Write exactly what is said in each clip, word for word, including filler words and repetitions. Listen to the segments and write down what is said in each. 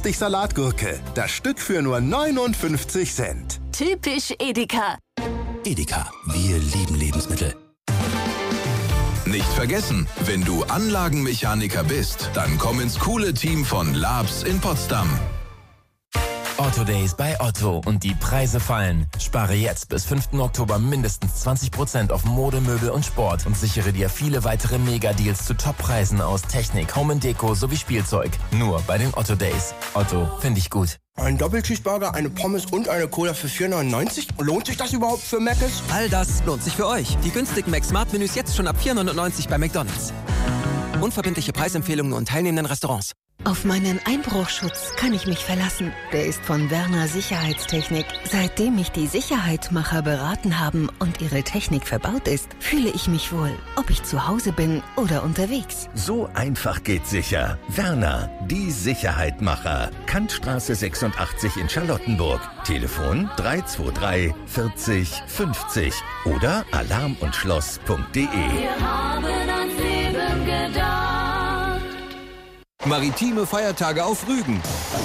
lustig Salatgurke. Das Stück für nur neunundfünfzig Cent. Typisch Edeka. Edeka, wir lieben Lebensmittel. Nicht vergessen, wenn du Anlagenmechaniker bist, dann komm ins coole Team von Labs in Potsdam. Otto Days bei Otto und die Preise fallen. Spare jetzt bis fünften Oktober mindestens zwanzig Prozent auf Mode, Möbel und Sport und sichere dir viele weitere Mega-Deals zu Top-Preisen aus Technik, Home and Deko sowie Spielzeug. Nur bei den Otto Days. Otto, finde ich gut. Ein Doppelcheeseburger, eine Pommes und eine Cola für vier neunundneunzig? Lohnt sich das überhaupt für Mc's? All das lohnt sich für euch. Die günstigen Mac-Smart-Menüs jetzt schon ab vier neunundneunzig bei McDonald's. Unverbindliche Preisempfehlungen nur in teilnehmenden Restaurants. Auf meinen Einbruchschutz kann ich mich verlassen. Der ist von Werner Sicherheitstechnik. Seitdem mich die Sicherheitmacher beraten haben und ihre Technik verbaut ist, fühle ich mich wohl, ob ich zu Hause bin oder unterwegs. So einfach geht sicher. Werner, die Sicherheitmacher. Kantstraße sechsundachtzig in Charlottenburg. Telefon drei zwei drei vierzig fünfzig oder alarm und schloss punkt de. Wir haben ans Leben gedacht. Maritime Feiertage auf Rügen.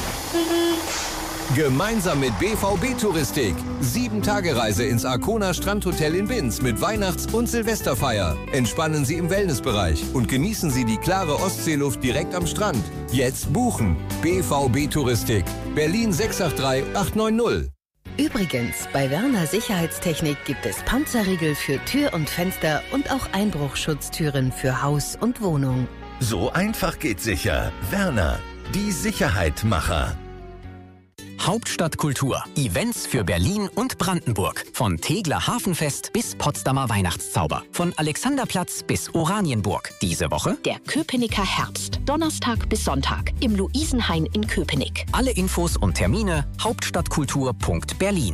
Gemeinsam mit B V B Touristik. Sieben-Tage-Reise ins Arkona Strandhotel in Binz mit Weihnachts- und Silvesterfeier. Entspannen Sie im Wellnessbereich und genießen Sie die klare Ostseeluft direkt am Strand. Jetzt buchen. B V B Touristik. Berlin sechs acht drei acht neun null. Übrigens, bei Werner Sicherheitstechnik gibt es Panzerriegel für Tür und Fenster und auch Einbruchschutztüren für Haus und Wohnung. So einfach geht sicher. Werner, die Sicherheitmacher. Hauptstadtkultur. Events für Berlin und Brandenburg. Von Tegeler Hafenfest bis Potsdamer Weihnachtszauber. Von Alexanderplatz bis Oranienburg. Diese Woche der Köpenicker Herbst. Donnerstag bis Sonntag im Luisenhain in Köpenick. Alle Infos und Termine hauptstadtkultur punkt berlin.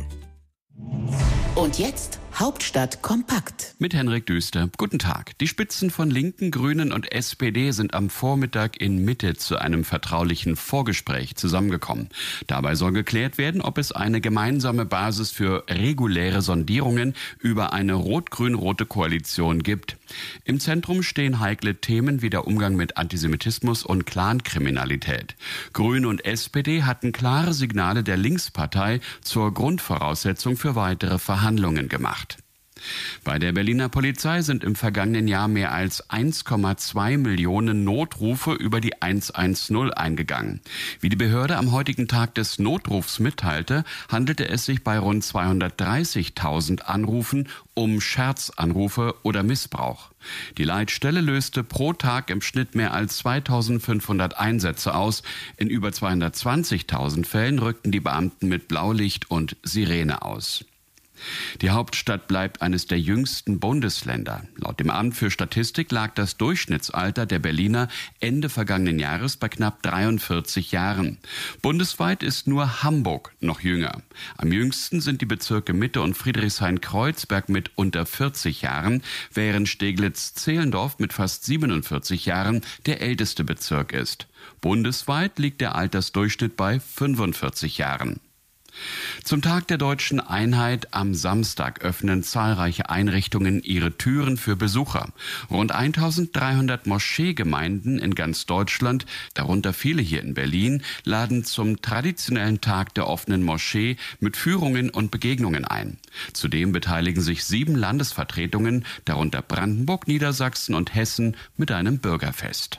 Und jetzt Hauptstadt kompakt. Mit Henrik Düster. Guten Tag. Die Spitzen von Linken, Grünen und S P D sind am Vormittag in Mitte zu einem vertraulichen Vorgespräch zusammengekommen. Dabei soll geklärt werden, ob es eine gemeinsame Basis für reguläre Sondierungen über eine rot-grün-rote Koalition gibt. Im Zentrum stehen heikle Themen wie der Umgang mit Antisemitismus und Clankriminalität. Grüne und S P D hatten klare Signale der Linkspartei zur Grundvoraussetzung für weitere Verhandlungen gemacht. Bei der Berliner Polizei sind im vergangenen Jahr mehr als eins Komma zwei Millionen Notrufe über die hundertzehn eingegangen. Wie die Behörde am heutigen Tag des Notrufs mitteilte, handelte es sich bei rund zweihundertdreißigtausend Anrufen um Scherzanrufe oder Missbrauch. Die Leitstelle löste pro Tag im Schnitt mehr als zweitausendfünfhundert Einsätze aus. In über zweihundertzwanzigtausend Fällen rückten die Beamten mit Blaulicht und Sirene aus. Die Hauptstadt bleibt eines der jüngsten Bundesländer. Laut dem Amt für Statistik lag das Durchschnittsalter der Berliner Ende vergangenen Jahres bei knapp dreiundvierzig Jahren. Bundesweit ist nur Hamburg noch jünger. Am jüngsten sind die Bezirke Mitte und Friedrichshain-Kreuzberg mit unter vierzig Jahren, während Steglitz-Zehlendorf mit fast siebenundvierzig Jahren der älteste Bezirk ist. Bundesweit liegt der Altersdurchschnitt bei fünfundvierzig Jahren. Zum Tag der deutschen Einheit am Samstag öffnen zahlreiche Einrichtungen ihre Türen für Besucher. Rund eintausenddreihundert Moscheegemeinden in ganz Deutschland, darunter viele hier in Berlin, laden zum traditionellen Tag der offenen Moschee mit Führungen und Begegnungen ein. Zudem beteiligen sich sieben Landesvertretungen, darunter Brandenburg, Niedersachsen und Hessen, mit einem Bürgerfest.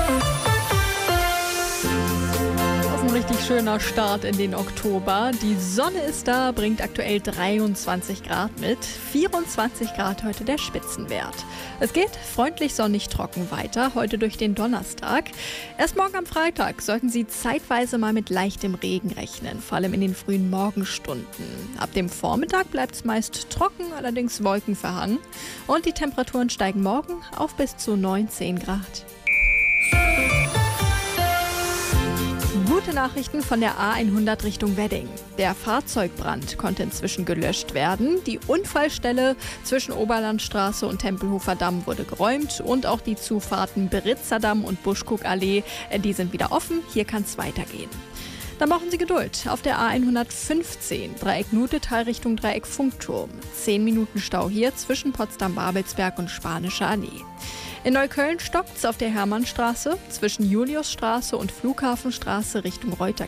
Richtig schöner Start in den Oktober. Die Sonne ist da, bringt aktuell dreiundzwanzig Grad mit. vierundzwanzig Grad heute der Spitzenwert. Es geht freundlich sonnig trocken weiter, heute durch den Donnerstag. Erst morgen am Freitag sollten Sie zeitweise mal mit leichtem Regen rechnen, vor allem in den frühen Morgenstunden. Ab dem Vormittag bleibt es meist trocken, allerdings wolkenverhangen. Und die Temperaturen steigen morgen auf bis zu neunzehn Grad. Gute Nachrichten von der A hundert Richtung Wedding. Der Fahrzeugbrand konnte inzwischen gelöscht werden. Die Unfallstelle zwischen Oberlandstraße und Tempelhofer Damm wurde geräumt und auch die Zufahrten Beritzer Damm und Buschkuckallee, die sind wieder offen. Hier kann es weitergehen. Dann brauchen Sie Geduld. Auf der A hundertfünfzehn, Dreieck Nutetal Richtung Dreieck Funkturm. Zehn Minuten Stau hier zwischen Potsdam-Babelsberg und Spanische Allee. In Neukölln stockt's auf der Hermannstraße zwischen Juliusstraße und Flughafenstraße Richtung Reuter